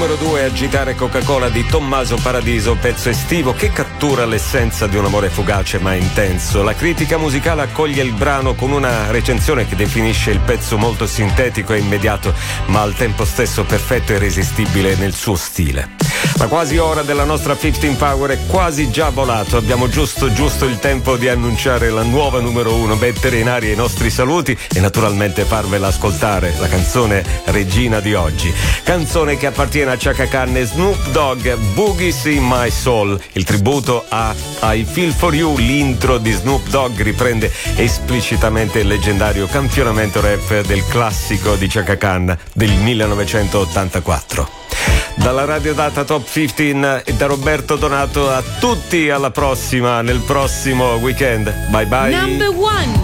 numero 2, Agitare Coca-Cola di Tommaso Paradiso, pezzo estivo che cattura l'essenza di un amore fugace ma intenso. La critica musicale accoglie il brano con una recensione che definisce il pezzo molto sintetico e immediato, ma al tempo stesso perfetto e irresistibile nel suo stile. La quasi ora della nostra 15 Power è quasi già volato, abbiamo giusto il tempo di annunciare la nuova numero 1, mettere in aria i nostri saluti e naturalmente farvela ascoltare, la canzone regina di oggi. Canzone che appartiene a Chaka Khan e Snoop Dogg, Boogies in My Soul, il tributo a I Feel For You. L'intro di Snoop Dogg riprende esplicitamente il leggendario campionamento rap del classico di Chaka Khan del 1984. Dalla Radio Data Top 15 e da Roberto Donato a tutti, alla prossima, nel prossimo weekend. Bye bye. Number 1.